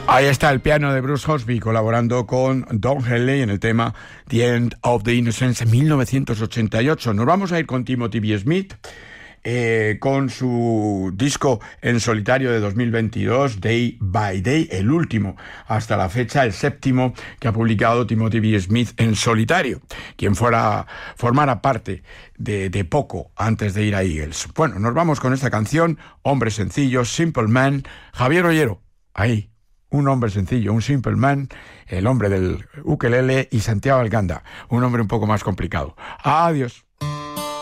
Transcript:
Ahí está el piano de Bruce Hornsby colaborando con Don Henley en el tema The End of the Innocence en 1988. Nos vamos a ir con Timothy B. Smith con su disco en solitario de 2022, Day by Day, el último hasta la fecha, el séptimo que ha publicado Timothy B. Smith en solitario, quien formara parte de poco antes de ir a Eagles. Bueno, nos vamos con esta canción, Hombre Sencillo, Simple Man, Javier Ollero, ahí. Un hombre sencillo, un simple man, el hombre del ukelele, y Santiago Alganda, un hombre un poco más complicado. Adiós.